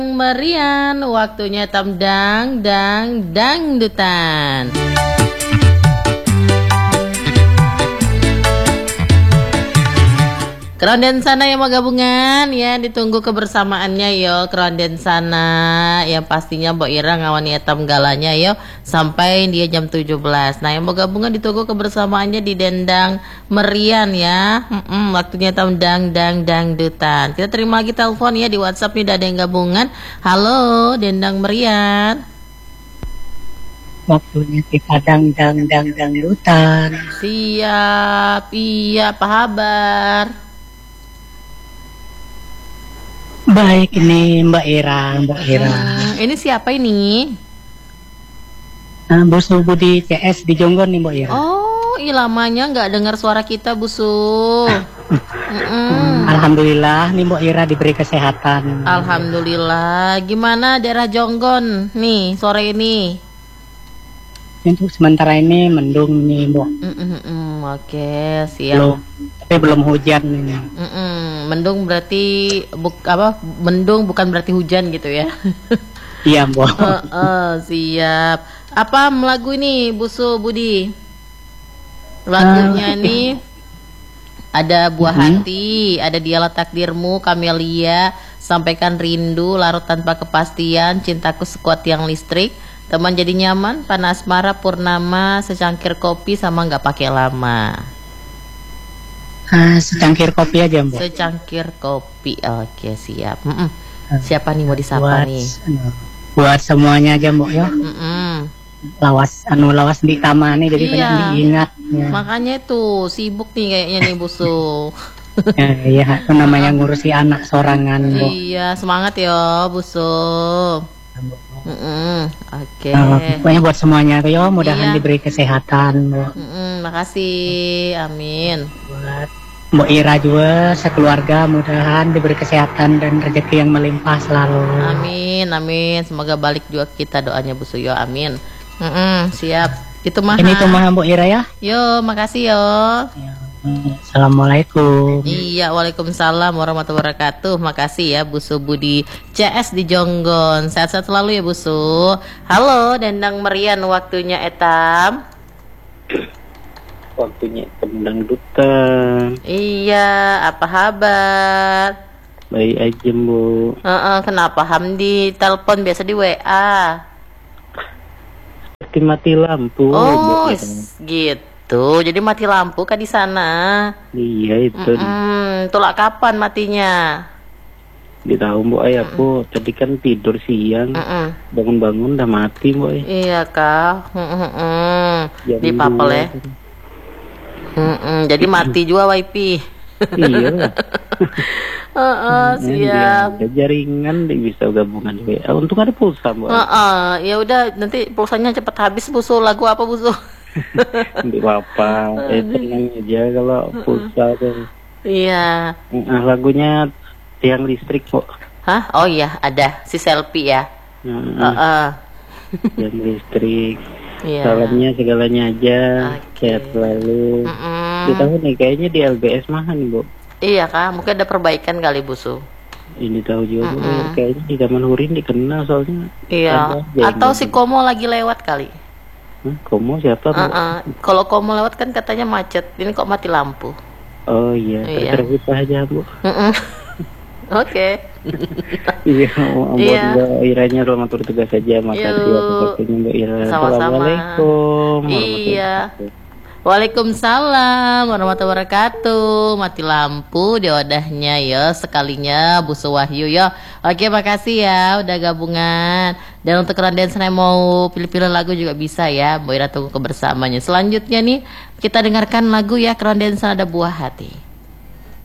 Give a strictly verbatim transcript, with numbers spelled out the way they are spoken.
Merian, waktunya tamdang dang dangdutan. Keronden sana yang mau gabungan ya, ditunggu kebersamaannya yo. Keronden sana yang pastinya Mbok Ira ngawani etam galanya yo sampai dia jam tujuh belas. Nah yang mau gabungan ditunggu kebersamaannya di Dendang Merian ya. Mm-mm, waktunya tamdang dang dangdutan. Kita terima lagi telepon ya di WhatsApp nih, ada yang gabungan. Halo Dendang Merian. Waktunya kita dang dang dang dangdutan. Siap, iya apa kabar? Baik, ini Mbak Ira, Mbak Ira. Hmm, ini siapa ini? Nah, Busu Budi C S di Jonggon nih Mbak Ira. Oh, ih lamanya nggak dengar suara kita Busu. Mm-mm. Alhamdulillah nih Mbak Ira diberi kesehatan. Alhamdulillah. Gimana daerah Jonggon nih sore ini? Untuk sementara ini mendung nih Mbak. Mm-mm-mm. Oke, siap. Belum, tapi belum hujan nih. Mm-mm. Mendung berarti buk, apa? Mendung bukan berarti hujan gitu ya? Iya Mbak. uh, uh, siap. Apa lagu ini Busu Budi? Lagunya uh. nih ada Buah Mm-hmm. Hati, ada Dialah Takdirmu, Kamelia, Sampaikan Rindu, Larut Tanpa Kepastian, Cintaku Sekuat Tiang Listrik, Teman Jadi Nyaman, Panas Mara, Purnama, Secangkir Kopi, sama Nggak Pakai Lama. Ah, secangkir kopi aja Mbak. Secangkir kopi, oke siap. Mm-mm. Siapa nih mau disapa buat, nih? Anu, buat semuanya aja Mbak ya. Mm-mm. Lawas, anu lawas di taman nih jadi Iya. banyak diingat. Ya. Makanya tuh sibuk nih kayaknya nih Busu. Ya, iya, itu namanya ngurusi anak sorangan Mbak. Iya, semangat ya Busu. Mm-mm. Oke. Nah, pokoknya buat semuanya yo, mudahan Iya. diberi kesehatan Mbak. Mm-mm, makasih, amin. Buat Mbak Ira juga sekeluarga mudahan diberi kesehatan dan rezeki yang melimpah selalu. Amin, amin. Semoga balik juga kita doanya Bu Suyo, amin. Mm-mm, siap. Itu mah. Ini tuh mah Mbak Ira ya. Yo, makasih yo. Ya. Assalamualaikum. Iya, waalaikumsalam warahmatullahi wabarakatuh. Makasih ya Busu Budi C S di Jonggon. Sehat-sehat selalu ya Busu. Halo, Dendang Merian, waktunya etam. Waktunya tendang dutan. Iya, apa kabar? Baik aja Bu. Uh-uh, kenapa Hamdi telepon biasa di W A? Seperti mati lampu. Oh, Bu. gitu. Jadi mati lampu kah di sana? Iya itu. Mm-mm, tulak kapan matinya? Di tahu Bu, ay aku tadi kan tidur siang, Mm-mm. bangun-bangun udah mati Bu. Ay. Iya kah? Mm-mm. Jam Di papel dua. ya? Mm-mm, jadi mati juga wifi. Iya lah. Heeh, siap. Ada jaringan dia bisa gabungan W A. Untung ada pulsa Bu. Heeh, ya udah nanti pulsanya cepet habis Busu. Lagu apa Busu? Tidak apa-apa. Eh tenang aja kalau pulsa tuh. Iya. Nah, lagunya Tiang Listrik kok. Hah? Oh iya, ada si selfie ya. Nah, Heeh. Tiang Listrik. Iya. Salamnya segalanya aja. Oke. Sehat selalu. Mm-mm. Di tahun nih kayaknya di L B S mahan Bu. Iya kah? Mungkin ada perbaikan kali Busu. Ini tahu juga Bu. Mm-mm. Kayaknya di zaman Hurin dikenal soalnya. Iya. Ada Atau jenggot. si Komo lagi lewat kali. Hah, Komo siapa Bu? Uh-uh. Kalau Komo lewat kan katanya macet. Ini kok mati lampu. Oh iya, Iya. terserah kita aja Bu. Mm-mm. Oke. Iya, Mbak Iya. Mbak Iranya ruang atur tugas saja. Makasih Yuk. atas waktunya Mbak Ira. Sama-sama. Assalamualaikum. warahmatullahi Iya. wabarakatuh. Waalaikumsalam warahmatullahi wabarakatuh. Mati lampu di wadahnya ya sekalinya Busu Wahyu ya. Oke, makasih ya udah gabungan. Dan untuk kerendian saya mau pilih-pilih lagu juga bisa ya. Mbak Ira tunggu kebersamaannya. Selanjutnya nih kita dengarkan lagu ya, kerendian ada Buah Hati.